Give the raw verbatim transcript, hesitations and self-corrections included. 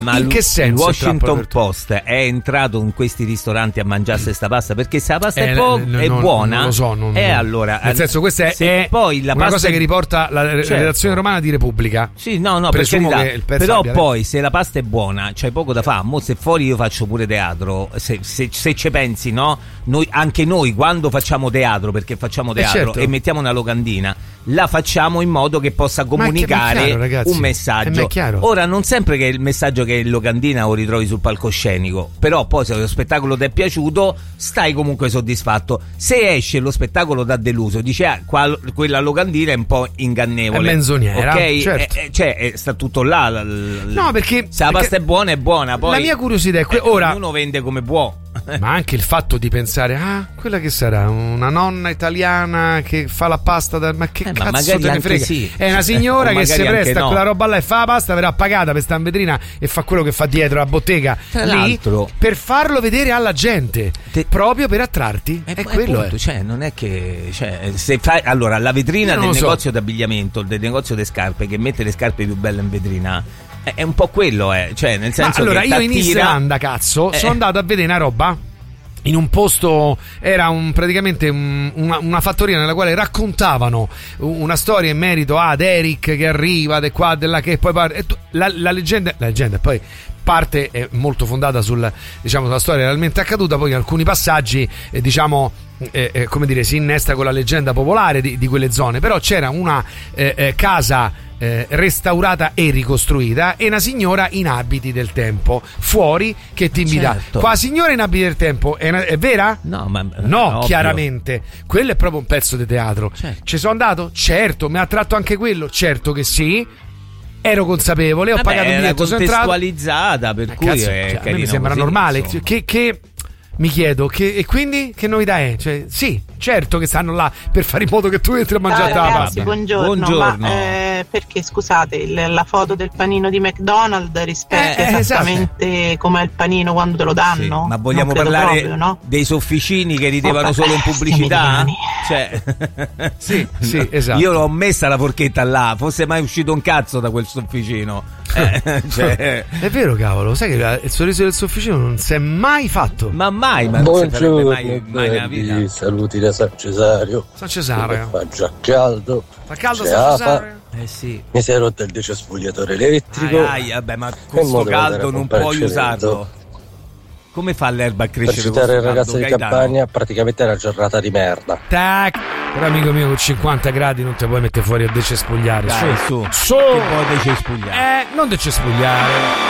Ma in che senso? Il Washington Post è entrato in questi ristoranti a mangiarsi sta pasta perché se la pasta eh, è, po- n- è non, buona, non lo so, non, è non. allora nel senso questa è, è poi la una pasta cosa che riporta la certo. redazione romana di Repubblica. Sì, no, no, Presumo per che carità, il pezzo però abbia poi se la pasta è buona c'hai poco da fare. Mo se fuori io faccio pure teatro, se, se, se ci pensi, no? Noi, anche noi quando facciamo teatro, perché facciamo teatro eh certo. e mettiamo una locandina, la facciamo in modo che possa comunicare ma che, ma chiaro, un messaggio. Ora non sempre che il messaggio che è in locandina lo ritrovi sul palcoscenico, però poi se lo spettacolo ti è piaciuto stai comunque soddisfatto. Se esce lo spettacolo da deluso, dice ah, qua, quella locandina è un po' ingannevole, è menzoniera, ok? certo. Eh, cioè eh, sta tutto là l- l- no, perché se la perché pasta è buona è buona, poi la mia curiosità è que- eh, ora ognuno vende come può. Ma anche il fatto di pensare, ah, quella che sarà una nonna italiana che fa la pasta da... ma che eh, cazzo ma te ne frega? Sì. È una signora che si presta no. a quella roba là e fa la pasta, verrà pagata per stare in vetrina e fa quello che fa dietro la bottega Tra lì l'altro, per farlo vedere alla gente, te... proprio per attrarti. E è quello appunto, è. Cioè, non è che cioè, se fai allora la vetrina del so. negozio d'abbigliamento, del negozio di scarpe che mette le scarpe più belle in vetrina, è, è un po' quello, eh. Cioè, nel senso ma allora che io t'attira... in Islanda, cazzo, eh. sono andato a vedere una roba in un posto, era un, praticamente un, una, una fattoria nella quale raccontavano una storia in merito ad Eric che arriva di qua, della che poi parte, la, la leggenda, la leggenda poi parte è molto fondata sul, diciamo, sulla storia realmente accaduta, poi in alcuni passaggi eh, diciamo eh, eh, come dire si innesta con la leggenda popolare di, di quelle zone, però c'era una eh, eh, casa Eh, restaurata e ricostruita e una signora in abiti del tempo fuori che ti invita. Certo. Qua signora in abiti del tempo è, una, è vera? No, ma no, ovvio. Chiaramente quello è proprio un pezzo di teatro. Certo. Ci sono andato? Certo. Mi ha attratto anche quello? Certo che sì. Ero consapevole, ho Vabbè, pagato un biglietto, sono entrato. Contestualizzata, per Ma cui cazzo, è cioè, a me mi carino sembra così, normale insomma. che, che mi chiedo che, e quindi che novità è? Cioè, sì, certo che stanno là per fare in modo che tu entri a mangiare la pasta. Buongiorno, buongiorno. Ma, eh, perché scusate il, la foto del panino di McDonald's rispecchia Eh, esattamente esatto. Com'è il panino quando te lo danno? Sì, ma vogliamo Non credo parlare proprio, no? dei sofficini che ridevano Oh, solo in pubblicità? sì, Cioè, sì, sì, esatto. Io l'ho messa la forchetta là, fosse mai uscito un cazzo da quel sofficino. Eh, cioè... È vero, cavolo, sai che il sorriso del sofficino non si è mai fatto. Ma mai, ma non si farebbe mai, mai belli, nella vita. saluti da San Cesario. San Cesario. Fa già caldo. Fa caldo c'è San afa. Cesario? Eh sì. Mi si è rotto il decespugliatore elettrico. Ai, ai, vabbè, ma questo caldo non puoi usarlo. Come fa l'erba a crescere? Per citare il caldo, ragazzo di Gaetano? campagna, praticamente è una giornata di merda. Tac. Però amico mio con cinquanta gradi non ti puoi mettere fuori a decespugliare. Dai, su, su. su. Che vuoi decespugliare? Eh, non decespugliare.